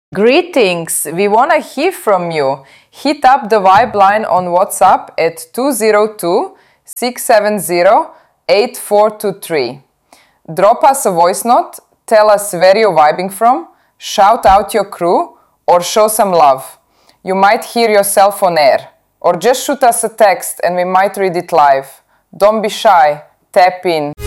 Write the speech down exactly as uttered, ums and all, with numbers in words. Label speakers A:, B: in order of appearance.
A: Greetings! We want to hear from you. Hit up the Vibe line on WhatsApp at two zero two, six seven zero, eight four two three. Drop us a voice note, tell us where you're vibing from, shout out your crew, or show some love. You might hear yourself on air. Or just shoot us a text and we might read it live. Don't be shy. Tap in.